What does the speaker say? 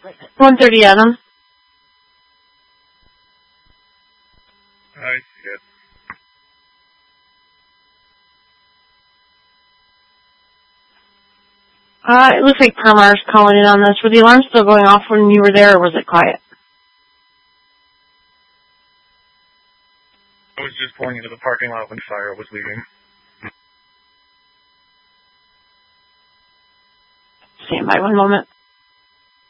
130 Adam. I see it. It looks like Permar's calling in on this. Were the alarms still going off when you were there, or was it quiet? I was just pulling into the parking lot when fire was leaving. Stand by one moment.